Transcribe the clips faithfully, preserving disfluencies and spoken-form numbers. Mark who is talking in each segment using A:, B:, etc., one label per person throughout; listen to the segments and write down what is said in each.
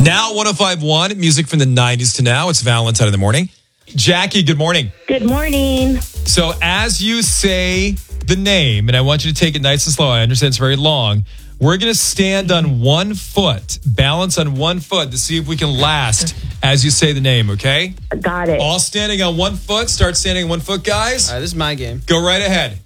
A: Now one oh five point one, music from the nineties to now. It's Valentine in the morning. Jackie, good morning.
B: Good morning.
A: So as you say the name, and I want you to take it nice and slow, I understand it's very long, we're going to stand on one foot, balance on one foot to see if we can last as you say the name, okay?
B: Got it.
A: All standing on one foot. Start standing on one foot, guys.
C: All right, this is my game.
A: Go right ahead.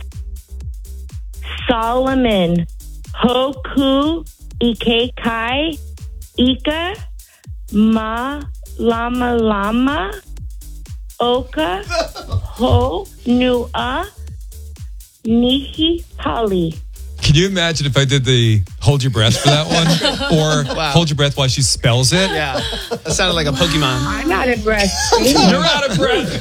B: Solomon. Hoku. Ike Kai. Ika. Ma. Lama Lama. Oka. Ho. Nua. Nihi Pali.
A: Can you imagine if I did the hold your breath for that one? Or wow. hold your breath while she spells it?
C: Yeah. That sounded like a Pokemon.
B: I'm out of breath.
A: You're out of breath.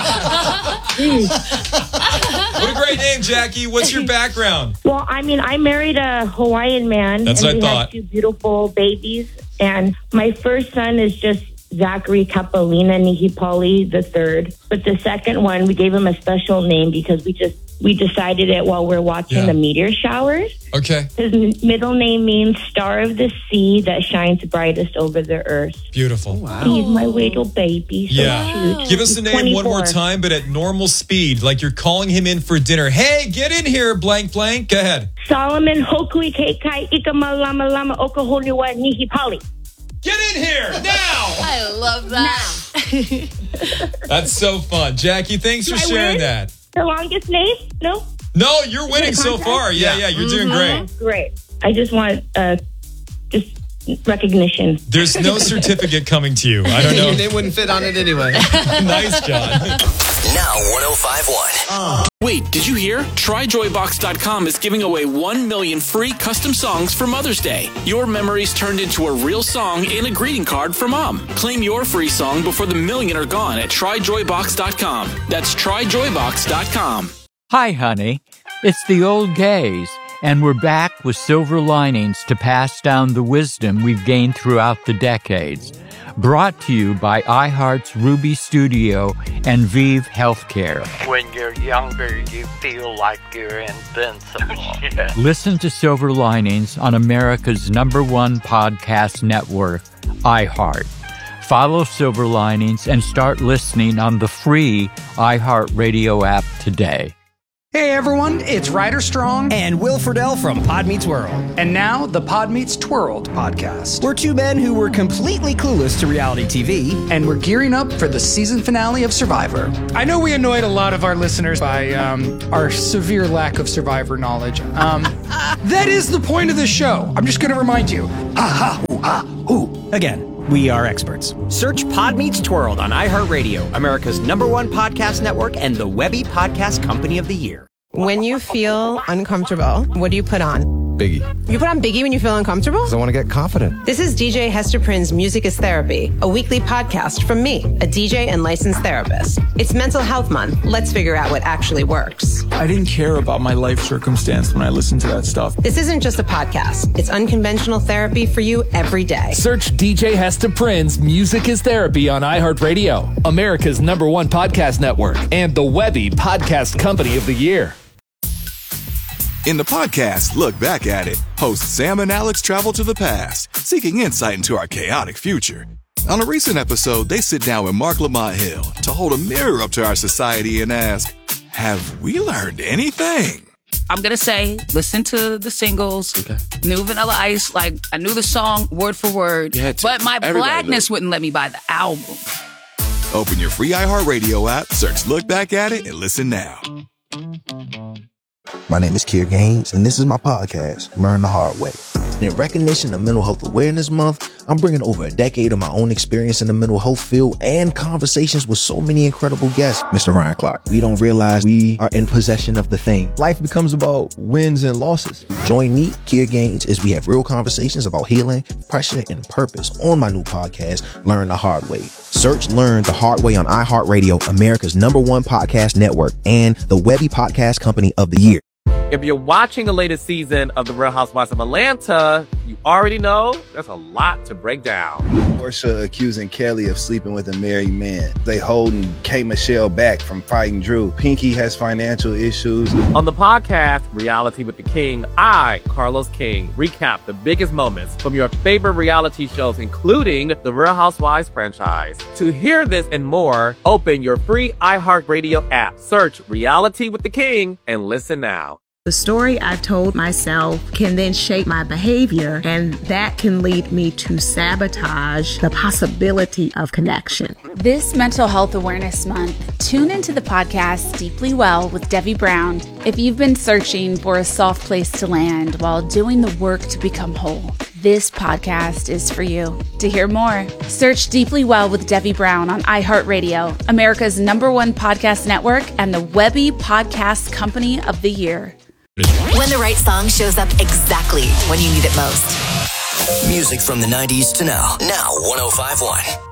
A: What a great name, Jackie. What's your background?
B: Well, I mean, I married a Hawaiian man.
A: That's
B: and
A: what I
B: we
A: thought.
B: Had two beautiful babies. And my first son is just Zachary Kapalina Nihipali the third. But the second one, we gave him a special name because we just we decided it while we're watching
A: Yeah.
B: the meteor showers.
A: Okay.
B: His middle name means Star of the Sea that shines brightest over the earth.
A: Beautiful.
C: Wow.
B: He's my little baby. So
A: Yeah.
B: cute.
A: Give us the
B: He's
A: name one more
B: twenty-four.
A: time, but at normal speed, like you're calling him in for dinner. Hey, get in here, blank, blank. Go ahead.
B: Solomon Hokui Kekai Ikama Lama Lama Okahonua Nihipali.
A: Get in here now.
D: I love that.
A: That's so fun. Jackie, thanks for
B: I
A: sharing
B: win?
A: that.
B: The longest name? No?
A: No, you're winning
B: a
A: so
B: contest?
A: far. Yeah, yeah, you're doing great.
B: Great. I just want uh, just recognition.
A: There's no certificate coming to you. I don't know.
C: Your name wouldn't fit on it anyway.
A: Nice, John.
E: Now one oh five point one.
F: Wait, did you hear? Try Joy Box dot com is giving away one million free custom songs for Mother's Day. Your memories turned into a real song and a greeting card for Mom. Claim your free song before the million are gone at Try Joy Box dot com. That's Try Joy Box dot com.
G: Hi, honey. It's the old gays, and we're back with silver linings to pass down the wisdom we've gained throughout the decades. Brought to you by iHeart's Ruby Studio and Vive Healthcare.
H: When you're younger, you feel like you're invincible. Yeah.
G: Listen to Silver Linings on America's number one podcast network, iHeart. Follow Silver Linings and start listening on the free iHeartRadio app today.
I: Hey everyone, it's Ryder Strong
J: and Will Friedle from Pod Meets World.
I: And now the Pod Meets Twirled podcast.
J: We're two men who were completely clueless to reality T V.
I: And we're gearing up for the season finale of Survivor. I know we annoyed a lot of our listeners by um, our severe lack of Survivor knowledge. Um, that is the point of the show. I'm just going to remind you.
J: Ha ha, ooh, ah, ooh. Again. We are experts. Search Pod Meets Twirled on iHeartRadio, America's number one podcast network and the Webby Podcast Company of the Year.
K: When you feel uncomfortable, what do you put on?
L: Biggie.
K: You put on Biggie when you feel uncomfortable?
L: Because I want to get confident.
K: This is D J Hester Prynne's Music is Therapy, a weekly podcast from me, a D J and licensed therapist. It's Mental Health Month. Let's figure out what actually works.
M: I didn't care about my life circumstance when I listened to that stuff.
K: This isn't just a podcast. It's unconventional therapy for you every day.
N: Search D J Hester Prynne's Music is Therapy on iHeartRadio, America's number one podcast network, and the Webby Podcast Company of the Year.
O: In the podcast, Look Back at It, hosts Sam and Alex travel to the past, seeking insight into our chaotic future. On a recent episode, they sit down with Mark Lamont Hill to hold a mirror up to our society and ask, have we learned anything?
D: I'm going to say, listen to the singles, okay. New Vanilla Ice, like, I knew the song word for word, but my Everybody blackness wouldn't let me buy the album.
O: Open your free iHeartRadio app, search Look Back at It, and listen now.
P: My name is Kier Gaines, and this is my podcast, Learn the Hard Way. In recognition of Mental Health Awareness Month, I'm bringing over a decade of my own experience in the mental health field and conversations with so many incredible guests. Mister Ryan Clark, we don't realize we are in possession of the thing. Life becomes about wins and losses. Join me, Kier Gaines, as we have real conversations about healing, pressure, and purpose on my new podcast, Learn the Hard Way. Search Learn the Hard Way on iHeartRadio, America's number one podcast network, and the Webby Podcast Company of the Year.
Q: If you're watching the latest season of The Real Housewives of Atlanta,
L: you already know there's a lot to break down.
Q: Portia accusing Kelly of sleeping with a married man. They holding K. Michelle back from fighting Drew. Pinky has financial issues.
L: On the podcast, Reality with the King, I, Carlos King, recap the biggest moments from your favorite reality shows, including the Real Housewives franchise. To hear this and more, open your free iHeartRadio app, search Reality with the King, and listen now.
R: The story I've told myself can then shape my behavior, and that can lead me to sabotage the possibility of connection.
S: This Mental Health Awareness Month, tune into the podcast Deeply Well with Debbie Brown. If you've been searching for a soft place to land while doing the work to become whole, this podcast is for you. To hear more, search Deeply Well with Debbie Brown on iHeartRadio, America's number one podcast network, and the Webby Podcast Company of the Year.
E: When the right song shows up exactly when you need it most. Music from the nineties to now. Now one oh five point one.